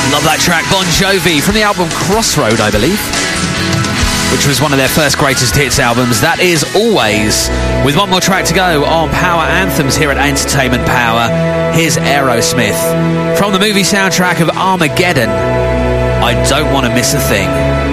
Love that track, Bon Jovi, from the album Crossroad, I believe, which was one of their first greatest hits albums. That is Always. With one more track to go on Power Anthems here at Entertainment Power, here's Aerosmith from the movie soundtrack of Armageddon. I Don't Want to Miss a Thing.